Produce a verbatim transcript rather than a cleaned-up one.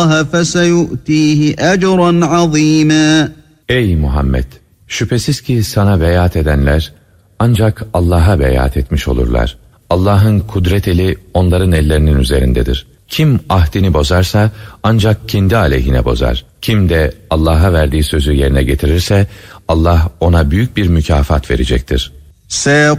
فَسَيُؤْتِيهِ أَجْرًا عَظِيمًا. Ey Muhammed! Şüphesiz ki sana beyat edenler ancak Allah'a beyat etmiş olurlar. Allah'ın kudret eli onların ellerinin üzerindedir. Kim ahdini bozarsa ancak kendi aleyhine bozar. Kim de Allah'a verdiği sözü yerine getirirse Allah ona büyük bir mükafat verecektir. سَيَقُولُ